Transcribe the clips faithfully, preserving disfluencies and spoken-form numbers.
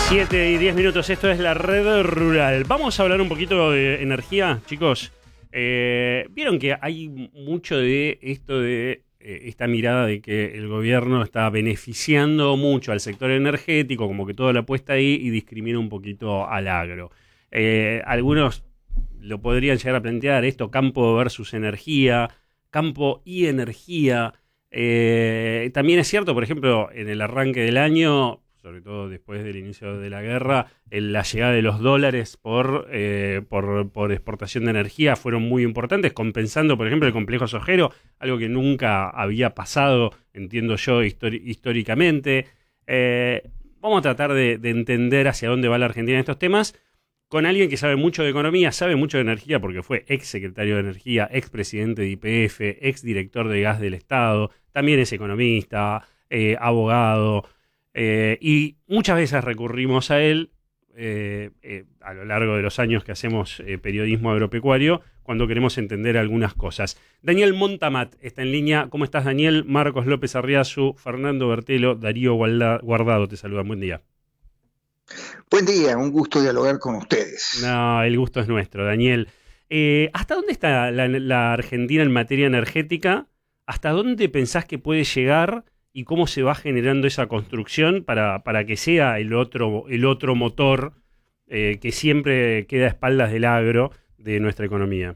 siete y diez minutos, esto es la red rural. Vamos a hablar un poquito de energía, chicos. Eh, Vieron que hay mucho de esto de eh, esta mirada de que el gobierno está beneficiando mucho al sector energético, como que todo lo apuesta ahí y discrimina un poquito al agro. Eh, algunos lo podrían llegar a plantear esto, campo versus energía, campo y energía. Eh, también es cierto, por ejemplo, en el arranque del año, sobre todo después del inicio de la guerra, en la llegada de los dólares por, eh, por, por exportación de energía fueron muy importantes, compensando, por ejemplo, el complejo sojero, algo que nunca había pasado, entiendo yo, histori- históricamente. Eh, vamos a tratar de, de entender hacia dónde va la Argentina en estos temas, con alguien que sabe mucho de economía, sabe mucho de energía, porque fue ex secretario de Energía, ex presidente de Y P F, ex director de Gas del Estado, también es economista, eh, abogado, eh, y muchas veces recurrimos a él eh, eh, a lo largo de los años que hacemos eh, periodismo agropecuario, cuando queremos entender algunas cosas. Daniel Montamat está en línea. ¿Cómo estás, Daniel? Marcos López Arriazu, Fernando Bertelo, Darío Guardado te saludan. Buen día. Buen día, un gusto dialogar con ustedes. No, el gusto es nuestro, Daniel. Eh, ¿Hasta dónde está la, la Argentina en materia energética? ¿Hasta dónde pensás que puede llegar y cómo se va generando esa construcción para, para que sea el otro, el otro motor eh, que siempre queda a espaldas del agro de nuestra economía?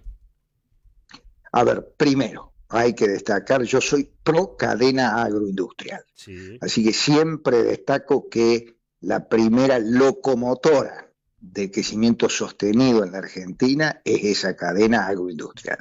A ver, primero, hay que destacar, yo soy pro cadena agroindustrial, Sí. así que siempre destaco que la primera locomotora del crecimiento sostenido en la Argentina es esa cadena agroindustrial.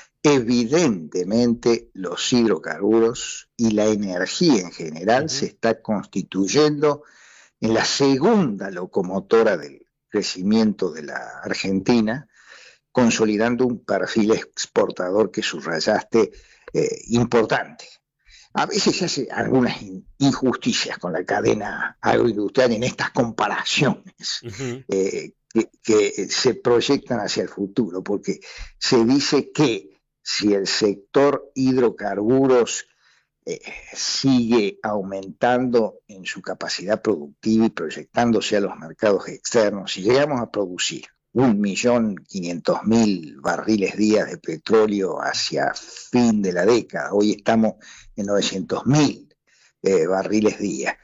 Evidentemente, los hidrocarburos y la energía en general Uh-huh. se está constituyendo en la segunda locomotora del crecimiento de la Argentina, consolidando un perfil exportador que subrayaste eh, importante. A veces se hace algunas injusticias con la cadena agroindustrial en estas comparaciones Uh-huh. eh, que, que se proyectan hacia el futuro, porque se dice que si el sector hidrocarburos eh, sigue aumentando en su capacidad productiva y proyectándose a los mercados externos, si llegamos a producir un millón quinientos mil barriles día de petróleo hacia fin de la década, hoy estamos en novecientos mil eh, barriles día,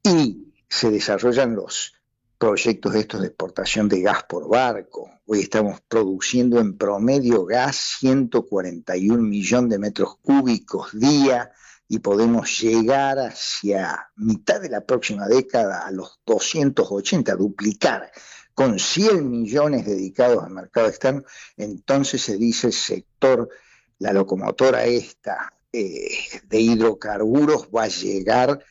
y se desarrollan los proyectos estos de exportación de gas por barco. Hoy estamos produciendo en promedio gas ciento cuarenta y un millones de metros cúbicos día y podemos llegar hacia mitad de la próxima década a los doscientos ochenta, duplicar, con cien millones dedicados al mercado externo. Entonces se dice el sector, la locomotora esta eh, de hidrocarburos va a llegar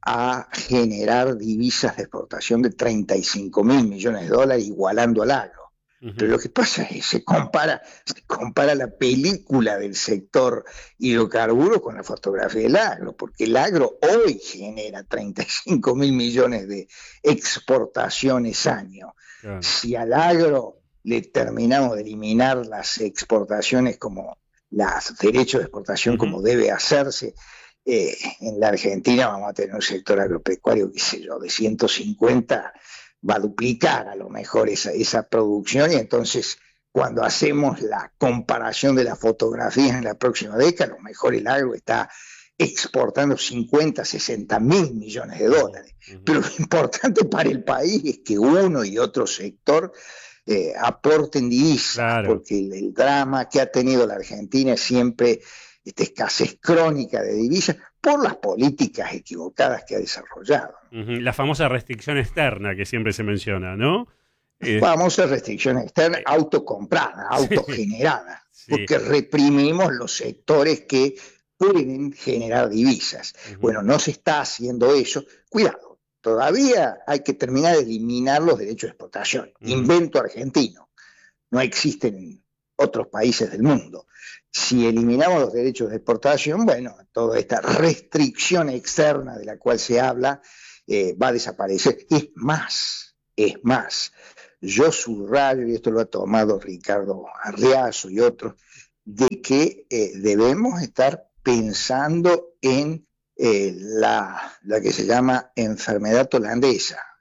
a generar divisas de exportación de treinta y cinco mil millones de dólares, igualando al agro. Uh-huh. Pero lo que pasa es que se compara, se compara la película del sector hidrocarburo con la fotografía del agro, porque el agro hoy genera treinta y cinco mil millones de exportaciones año. Claro. Si al agro le terminamos de eliminar las exportaciones como los derechos de exportación uh-huh. como debe hacerse, Eh, en la Argentina vamos a tener un sector agropecuario, qué sé yo, de ciento cincuenta, va a duplicar a lo mejor esa, esa producción, y entonces cuando hacemos la comparación de las fotografías en la próxima década, a lo mejor el agro está exportando cincuenta, sesenta mil millones de dólares. Uh-huh. Pero lo importante para el país es que uno y otro sector eh, aporten divisas, claro. Porque el, el drama que ha tenido la Argentina es siempre esta escasez crónica de divisas por las políticas equivocadas que ha desarrollado. Uh-huh. La famosa restricción externa que siempre se menciona, ¿no? Eh, famosa restricción externa, eh, autocomprada, autogenerada, sí. Porque reprimimos los sectores que pueden generar divisas. Uh-huh. Bueno, no se está haciendo eso. Cuidado, todavía hay que terminar de eliminar los derechos de exportación. Uh-huh. Invento argentino. No existen en otros países del mundo. Si eliminamos los derechos de exportación, bueno, toda esta restricción externa de la cual se habla eh, va a desaparecer. Es más, es más, yo subrayo, y esto lo ha tomado Ricardo Arriazu y otros, de que eh, debemos estar pensando en eh, la, la que se llama enfermedad holandesa,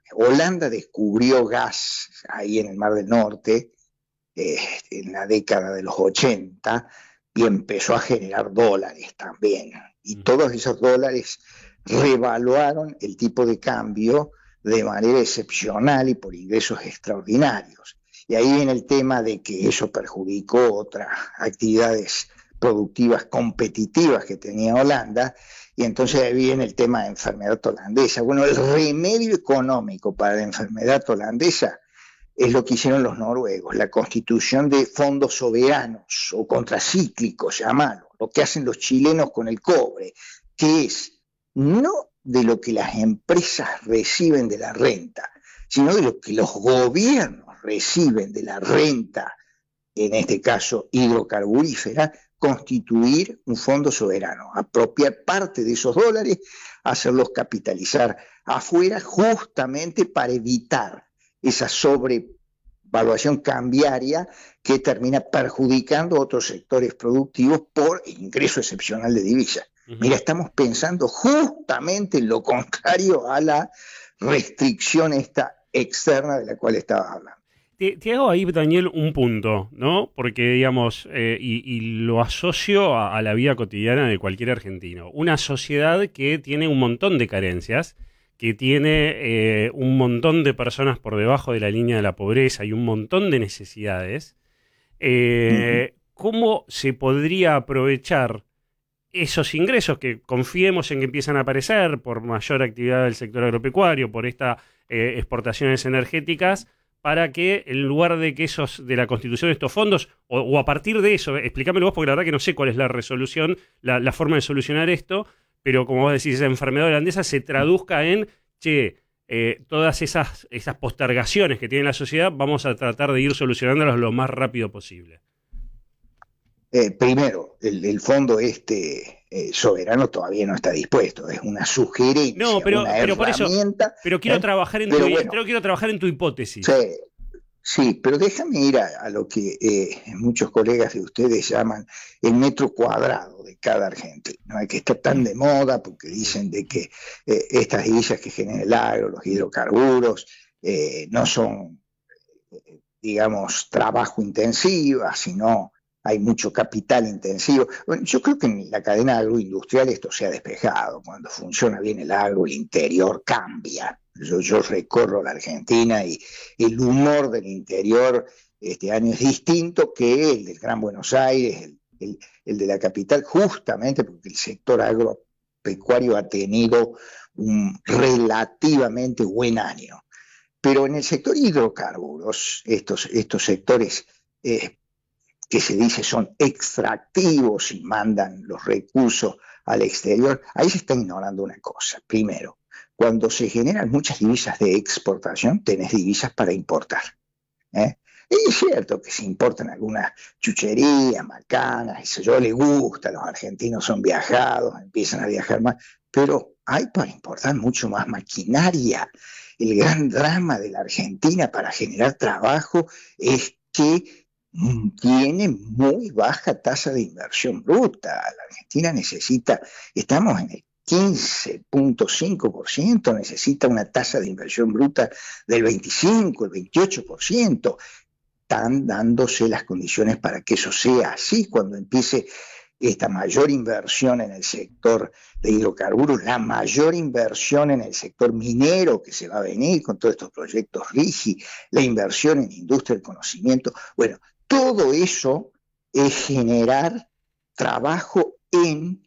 Holanda descubrió gas ahí en el Mar del Norte eh, en la década de los ochenta y empezó a generar dólares también. Y todos esos dólares revaluaron el tipo de cambio de manera excepcional y por ingresos extraordinarios. Y ahí viene el tema de que eso perjudicó otras actividades productivas competitivas que tenía Holanda, y entonces ahí viene el tema de enfermedad holandesa. Bueno, el remedio económico para la enfermedad holandesa es lo que hicieron los noruegos, la constitución de fondos soberanos o contracíclicos, llamalo, lo que hacen los chilenos con el cobre, que es no de lo que las empresas reciben de la renta, sino de lo que los gobiernos reciben de la renta, en este caso hidrocarburífera, constituir un fondo soberano, apropiar parte de esos dólares, hacerlos capitalizar afuera, justamente para evitar esa sobrevaluación cambiaria que termina perjudicando a otros sectores productivos por el ingreso excepcional de divisas. Uh-huh. Mira, estamos pensando justamente en lo contrario a la restricción esta externa de la cual estaba hablando. Te, te hago ahí, Daniel, un punto, ¿no? Porque, digamos, eh, y, y lo asocio a, a la vida cotidiana de cualquier argentino. Una sociedad que tiene un montón de carencias, que tiene eh, un montón de personas por debajo de la línea de la pobreza y un montón de necesidades. Eh, uh-huh. ¿Cómo se podría aprovechar esos ingresos que confiemos en que empiezan a aparecer por mayor actividad del sector agropecuario, por estas eh, exportaciones energéticas, para que en lugar de que esos de la constitución de estos fondos, o, o a partir de eso, explícamelo vos, porque la verdad que no sé cuál es la resolución, la, la forma de solucionar esto, pero como vos decís, esa enfermedad holandesa se traduzca en, che, eh, todas esas, esas postergaciones que tiene la sociedad, vamos a tratar de ir solucionándolas lo más rápido posible. Eh, primero, el, el fondo este eh, soberano todavía no está dispuesto, es una sugerencia, no, pero, una pero herramienta. Por eso, pero quiero, ¿eh? trabajar en pero tu, bueno, pero quiero trabajar en tu hipótesis. Sí, sí, pero déjame ir a, a lo que eh, muchos colegas de ustedes llaman el metro cuadrado de cada argentino, ¿no? Que está tan de moda porque dicen de que eh, estas divisas que generan el agro, los hidrocarburos, eh, no son, eh, digamos, trabajo intensiva, sino hay mucho capital intensivo. Bueno, yo creo que en la cadena agroindustrial esto se ha despejado. Cuando funciona bien el agro, el interior cambia. Yo, yo recorro la Argentina y el humor del interior este año es distinto que el del Gran Buenos Aires, el, el, el de la capital, justamente porque el sector agropecuario ha tenido un relativamente buen año. Pero en el sector hidrocarburos, estos, estos sectores eh, que se dice son extractivos y mandan los recursos al exterior, ahí se está ignorando una cosa. Primero, cuando se generan muchas divisas de exportación, tenés divisas para importar. ¿eh? Y es cierto que se importan algunas chucherías, macanas, eso yo le gusta, los argentinos son viajados, empiezan a viajar más, pero hay para importar mucho más maquinaria. El gran drama de la Argentina para generar trabajo es que tiene muy baja tasa de inversión bruta. La Argentina necesita, estamos en el quince punto cinco por ciento, necesita una tasa de inversión bruta del veinticinco, el veintiocho por ciento. Están dándose las condiciones para que eso sea así cuando empiece esta mayor inversión en el sector de hidrocarburos, la mayor inversión en el sector minero que se va a venir con todos estos proyectos R I G I, la inversión en industria del conocimiento. Bueno, todo eso es generar trabajo en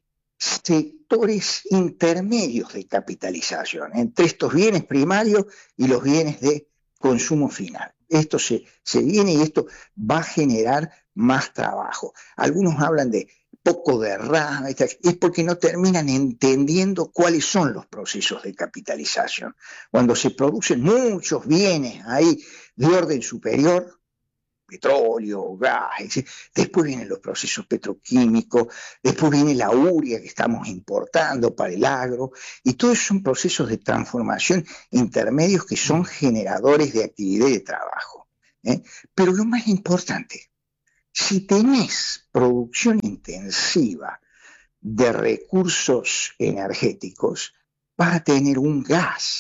sectores intermedios de capitalización, entre estos bienes primarios y los bienes de consumo final. Esto se, se viene y esto va a generar más trabajo. Algunos hablan de poco derrame, es porque no terminan entendiendo cuáles son los procesos de capitalización. Cuando se producen muchos bienes ahí de orden superior, petróleo, gas, después vienen los procesos petroquímicos, después viene la urea que estamos importando para el agro, y todos son procesos de transformación intermedios que son generadores de actividad y de trabajo. ¿eh? Pero lo más importante, si tenés producción intensiva de recursos energéticos, vas a tener un gas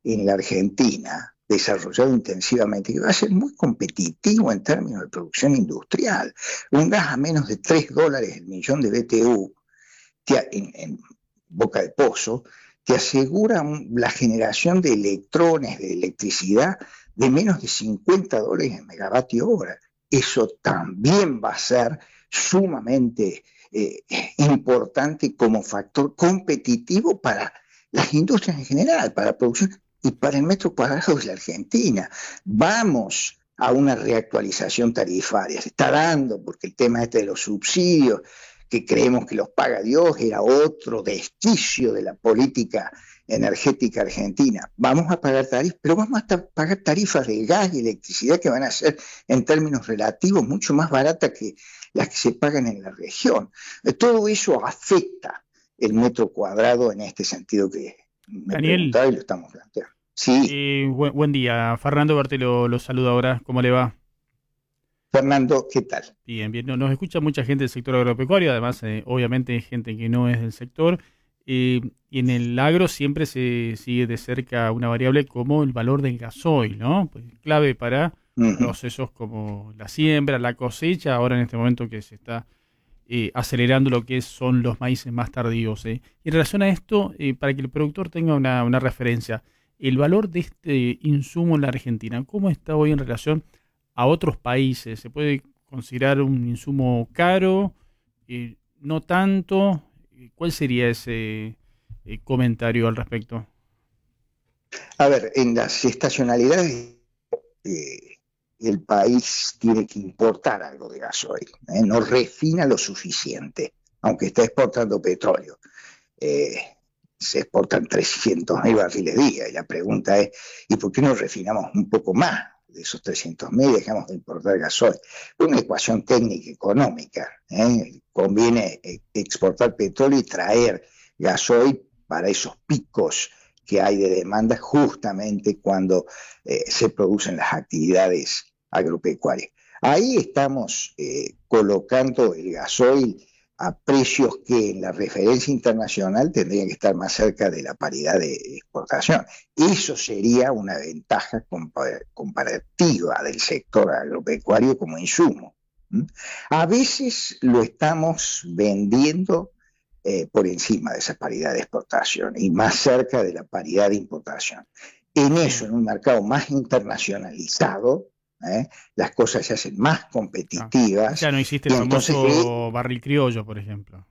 en la Argentina, desarrollado intensivamente, que va a ser muy competitivo en términos de producción industrial. Un gas a menos de tres dólares el millón de B T U te, en, en boca de pozo, te asegura un, la generación de electrones, de electricidad, de menos de cincuenta dólares en megavatio hora. Eso también va a ser sumamente eh, importante como factor competitivo para las industrias en general, para la producción y para el metro cuadrado de la Argentina. Vamos a una reactualización tarifaria, se está dando porque el tema este de los subsidios, que creemos que los paga Dios, era otro desquicio de la política energética argentina. Vamos a pagar tarifas, pero vamos a pagar tarifas de gas y electricidad que van a ser en términos relativos mucho más baratas que las que se pagan en la región. Todo eso afecta el metro cuadrado en este sentido que me Daniel, preguntaba y lo estamos planteando. Sí. Eh, buen, buen día. Fernando Berti lo, lo saluda ahora. ¿Cómo le va? Fernando, ¿qué tal? Bien, bien. Nos escucha mucha gente del sector agropecuario, además, eh, obviamente, gente que no es del sector. Eh, y en el agro siempre se sigue de cerca una variable como el valor del gasoil, ¿no? Pues clave para uh-huh. procesos como la siembra, la cosecha, ahora en este momento que se está eh, acelerando lo que son los maíces más tardíos. ¿eh? Y en relación a esto, eh, para que el productor tenga una, una referencia, el valor de este insumo en la Argentina, ¿cómo está hoy en relación a otros países? ¿Se puede considerar un insumo caro? Eh, ¿No tanto? ¿Cuál sería ese eh, comentario al respecto? A ver, en las estacionalidades eh, el país tiene que importar algo de gasoil, ¿eh? no refina lo suficiente, aunque está exportando petróleo. Eh, se exportan trescientos mil barriles día y la pregunta es, ¿y por qué no refinamos un poco más de esos trescientos mil y dejamos de importar gasoil? Una ecuación técnica económica, ¿eh? Conviene exportar petróleo y traer gasoil para esos picos que hay de demanda justamente cuando eh, se producen las actividades agropecuarias. Ahí estamos eh, colocando el gasoil a precios que en la referencia internacional tendrían que estar más cerca de la paridad de exportación. Eso sería una ventaja compar- comparativa del sector agropecuario como insumo. ¿Mm? A veces lo estamos vendiendo eh, por encima de esa paridad de exportación y más cerca de la paridad de importación. En eso, en un mercado más internacionalizado, ¿Eh? las cosas se hacen más competitivas. Ya no existe el famoso entonces, barril criollo, por ejemplo.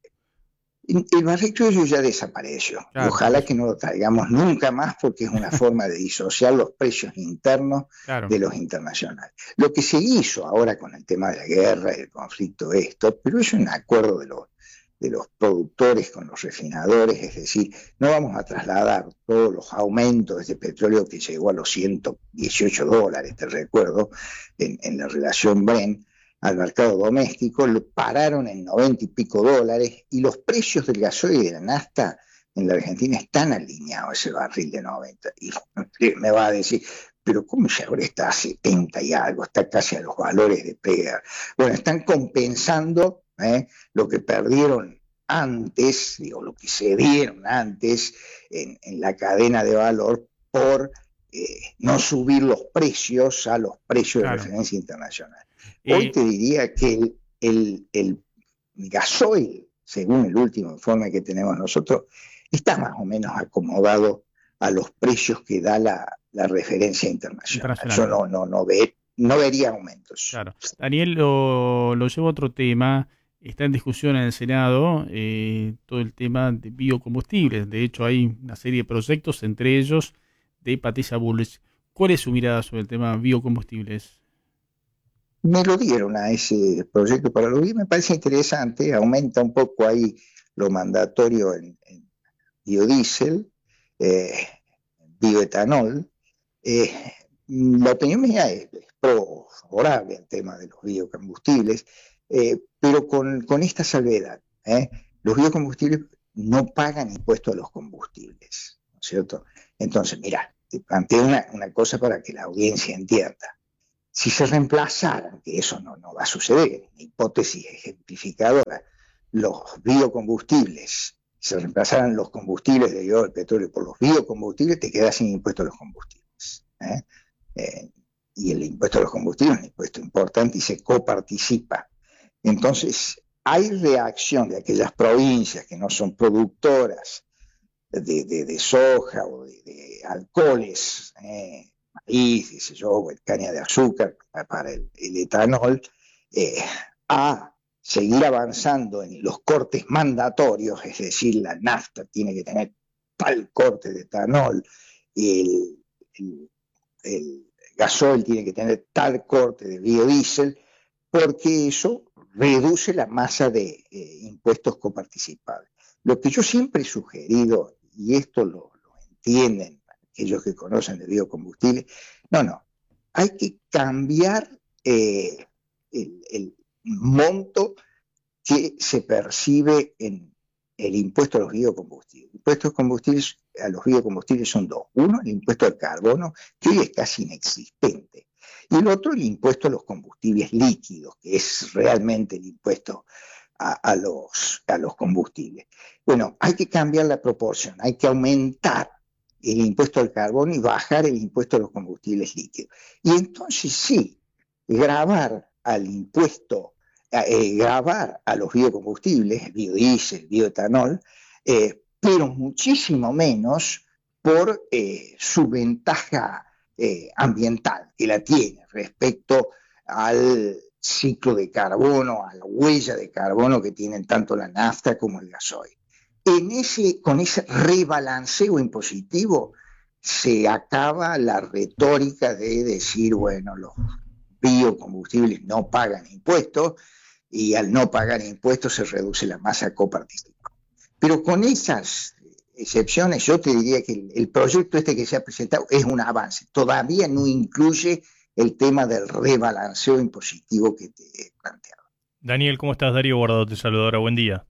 El barril criollo ya desapareció. Claro, y ojalá que no lo traigamos nunca más porque es una forma de disociar los precios internos claro. de los internacionales. Lo que se hizo ahora con el tema de la guerra, el conflicto, esto, pero es un acuerdo de los de los productores con los refinadores, es decir, no vamos a trasladar todos los aumentos de petróleo que llegó a los ciento dieciocho dólares, te recuerdo, en, en la relación Brent al mercado doméstico, lo pararon en noventa y pico dólares y los precios del gasoil y de la nafta en la Argentina están alineados a ese barril de noventa. Y me va a decir, pero ¿cómo ya ahora está a setenta y algo? Está casi a los valores de pega. Bueno, están compensando ¿Eh? lo que perdieron antes, digo, lo que se dieron antes en, en la cadena de valor por eh, no subir los precios a los precios claro. de referencia internacional. Hoy eh, te diría que el, el, el gasoil, según el último informe que tenemos nosotros, está más o menos acomodado a los precios que da la, la referencia internacional. internacional. Yo no, no, no, ve, no vería aumentos. Claro. Daniel, lo, lo llevo a otro tema. Está en discusión en el Senado eh, todo el tema de biocombustibles. De hecho, hay una serie de proyectos, entre ellos de Patricia Bullrich. ¿Cuál es su mirada sobre el tema biocombustibles? Me lo dieron a ese proyecto para lo vi, me parece interesante. Aumenta un poco ahí lo mandatorio en, en biodiesel, eh, bioetanol. Eh, la opinión mía es, es pro, favorable al tema de los biocombustibles. Eh, pero con, con esta salvedad, ¿eh? los biocombustibles no pagan impuesto a los combustibles, ¿no es cierto? Entonces, mira, te planteo una, una cosa para que la audiencia entienda. Si se reemplazaran, que eso no, no va a suceder, una hipótesis ejemplificadora, los biocombustibles se reemplazaran los combustibles derivados del petróleo por los biocombustibles, te quedas sin impuesto a los combustibles. ¿eh? Eh, y el impuesto a los combustibles es un impuesto importante y se coparticipa. Entonces, hay reacción de aquellas provincias que no son productoras de, de, de soja o de, de alcoholes, eh, maíz, qué sé yo, caña de azúcar para el, el etanol, eh, a seguir avanzando en los cortes mandatorios, es decir, la nafta tiene que tener tal corte de etanol, el, el, el gasoil tiene que tener tal corte de biodiesel, porque eso reduce la masa de eh, impuestos coparticipables. Lo que yo siempre he sugerido, y esto lo, lo entienden aquellos que conocen de biocombustible, no, no, hay que cambiar eh, el, el monto que se percibe en el impuesto a los biocombustibles. El impuesto a los combustibles, a los biocombustibles son dos. Uno, el impuesto al carbono, que hoy es casi inexistente. Y el otro, el impuesto a los combustibles líquidos, que es realmente el impuesto a, a, los, a los combustibles. Bueno, hay que cambiar la proporción, hay que aumentar el impuesto al carbono y bajar el impuesto a los combustibles líquidos. Y entonces sí, gravar al impuesto, eh, gravar a los biocombustibles, el biodiesel, el bioetanol, eh, pero muchísimo menos por eh, su ventaja eh, ambiental que la tiene respecto al ciclo de carbono, a la huella de carbono que tienen tanto la nafta como el gasoil. En ese, con ese rebalanceo impositivo se acaba la retórica de decir, bueno, los biocombustibles no pagan impuestos y al no pagar impuestos se reduce la masa coparticipativa. Pero con esas excepciones yo te diría que el, el proyecto este que se ha presentado es un avance. Todavía no incluye el tema del rebalanceo impositivo que te he planteado. Daniel, ¿cómo estás? Darío Guardado te saluda ahora. Buen día.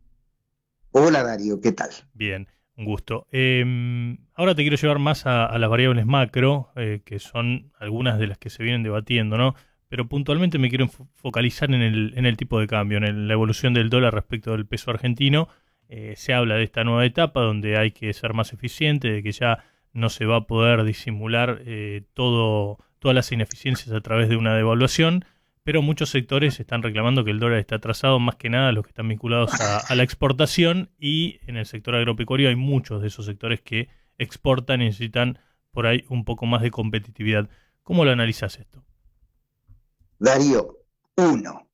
Hola Darío, ¿qué tal? Bien, un gusto. Eh, ahora te quiero llevar más a, a las variables macro, eh, que son algunas de las que se vienen debatiendo, ¿no? Pero puntualmente me quiero focalizar en el, en el tipo de cambio, en el, la evolución del dólar respecto del peso argentino. Eh, se habla de esta nueva etapa donde hay que ser más eficiente, de que ya no se va a poder disimular eh, todo, todas las ineficiencias a través de una devaluación. Pero muchos sectores están reclamando que el dólar está atrasado, más que nada los que están vinculados a, a la exportación, y en el sector agropecuario hay muchos de esos sectores que exportan y necesitan por ahí un poco más de competitividad. ¿Cómo lo analizas esto? Darío, uno,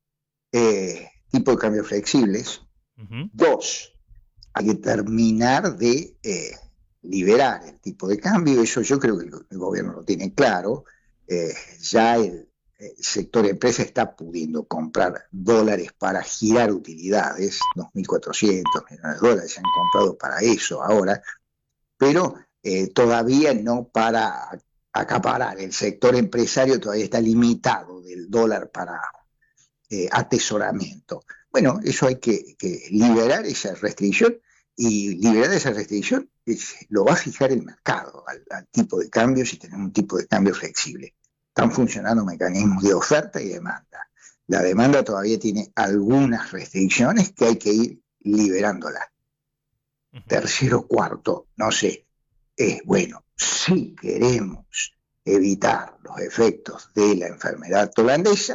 eh, tipo de cambios flexibles. Uh-huh. Dos, hay que terminar de eh, liberar el tipo de cambio. Eso yo creo que el, el gobierno lo tiene claro. Eh, ya el El sector empresa está pudiendo comprar dólares para girar utilidades, dos mil cuatrocientos millones de dólares se han comprado para eso ahora, pero eh, todavía no para acaparar. El sector empresario todavía está limitado del dólar para eh, atesoramiento. Bueno, eso hay que, que liberar esa restricción, y liberar esa restricción es, lo va a fijar el mercado al, al tipo de cambio si tenemos un tipo de cambio flexible. Están funcionando mecanismos de oferta y demanda. La demanda todavía tiene algunas restricciones que hay que ir liberándolas. Uh-huh. Tercero, cuarto, no sé, es bueno, si queremos evitar los efectos de la enfermedad holandesa,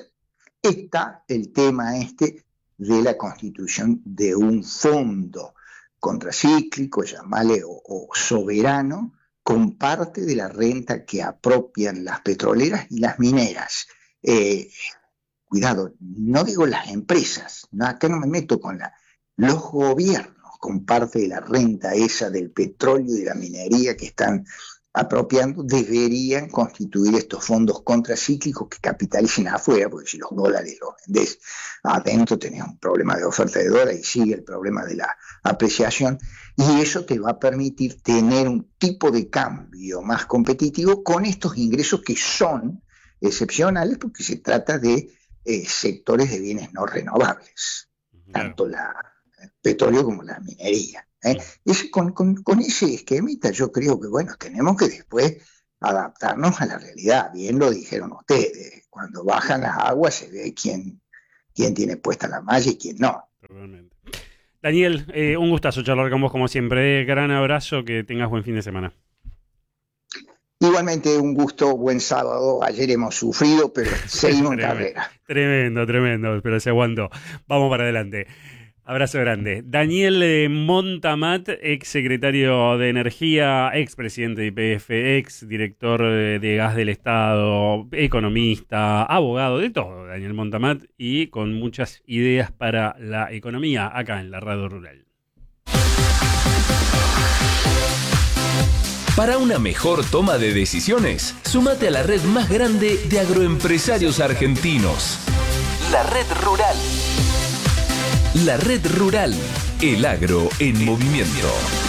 está el tema este de la constitución de un fondo contracíclico, llamale, o, o soberano, con parte de la renta que apropian las petroleras y las mineras. Eh, cuidado, no digo las empresas, no, acá no me meto con la, los gobiernos con parte de la renta esa del petróleo y de la minería que están apropiando, deberían constituir estos fondos contracíclicos que capitalicen afuera, porque si los dólares los vendés adentro tenés un problema de oferta de dólares y sigue el problema de la apreciación, y eso te va a permitir tener un tipo de cambio más competitivo con estos ingresos que son excepcionales porque se trata de eh, sectores de bienes no renovables, claro. Tanto la, el petróleo como la minería. ¿eh? Ese, con, con, con ese esquemita yo creo que bueno, tenemos que después adaptarnos a la realidad. Bien lo dijeron ustedes, cuando bajan las aguas se ve quién, quién tiene puesta la malla y quién no. Totalmente. Daniel, eh, un gustazo charlar con vos como siempre. Gran abrazo, que tengas buen fin de semana. Igualmente un gusto, buen sábado. Ayer hemos sufrido, pero seguimos en carrera. Tremendo, tremendo, pero se aguantó. Vamos para adelante. Abrazo grande. Daniel eh, Montamat, ex secretario de Energía, ex presidente de I P F, ex director de, de Gas del Estado, economista, abogado, de todo, Daniel Montamat, y con muchas ideas para la economía acá en la Radio Rural. Para una mejor toma de decisiones, súmate a la red más grande de agroempresarios argentinos. La Red Rural. La Red Rural. El agro en movimiento.